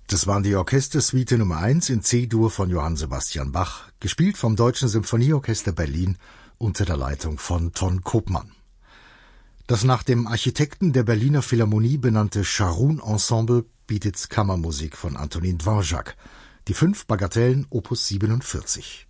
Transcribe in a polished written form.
Das waren die Orchestersuite Nummer 1 in C-Dur von Johann Sebastian Bach, gespielt vom Deutschen Symphonieorchester Berlin unter der Leitung von Ton Koopman. Das nach dem Architekten der Berliner Philharmonie benannte Scharun-Ensemble bietet Kammermusik von Antonin Dvorak, die 5 Bagatellen Opus 47.